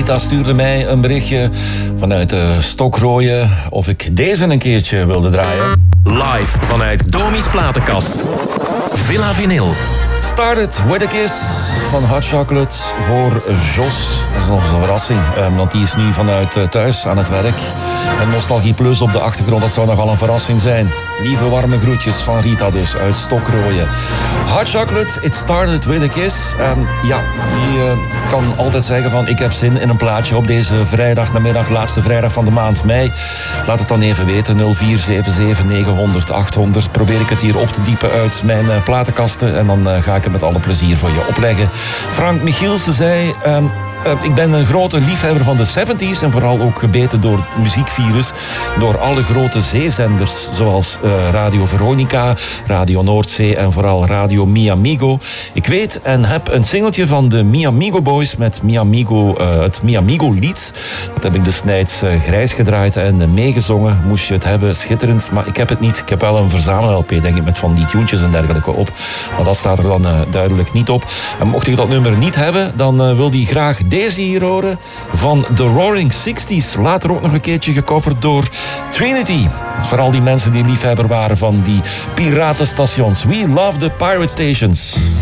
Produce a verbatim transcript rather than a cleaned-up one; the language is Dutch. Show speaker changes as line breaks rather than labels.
Rita stuurde mij een berichtje vanuit uh, Stockrooien of ik deze een keertje wilde draaien.
Live vanuit Domi's platenkast. Villa Vinyl.
Started with a Kiss van Hot Chocolate voor Jos. Dat is nog eens een verrassing, want die is nu vanuit thuis aan het werk. En Nostalgie Plus op de achtergrond, dat zou nogal een verrassing zijn. Lieve warme groetjes van Rita dus, uit Stockrooien. Hot Chocolate, it started with a kiss. En ja, je uh, kan altijd zeggen van ik heb zin in een plaatje op deze vrijdag namiddag, laatste vrijdag van de maand mei. Laat het dan even weten, nul vier zeven zeven negen nul nul acht nul nul. Probeer ik het hier op te diepen uit mijn uh, platenkasten en dan uh, ga ik het met alle plezier voor je opleggen. Frank Michielsen zei... Um, Uh, ik ben een grote liefhebber van de zeventies en vooral ook gebeten door het muziekvirus. Door alle grote zeezenders zoals uh, Radio Veronica, Radio Noordzee en vooral Radio Mi Amigo. Ik weet en heb een singeltje van de Mi Amigo Boys met Mi Amigo, uh, het Mi Amigo lied. Dat heb ik destijds uh, grijs gedraaid en uh, meegezongen. Moest je het hebben, schitterend. Maar ik heb het niet. Ik heb wel een verzamel-L P, denk ik, met van die tunes en dergelijke op. Maar dat staat er dan uh, duidelijk niet op. En mocht ik dat nummer niet hebben, dan uh, wil die graag deze hier horen van The Roaring Sixties. Later ook nog een keertje gecoverd door Trinity. Vooral die mensen die liefhebber waren van die piratenstations. We love the pirate stations.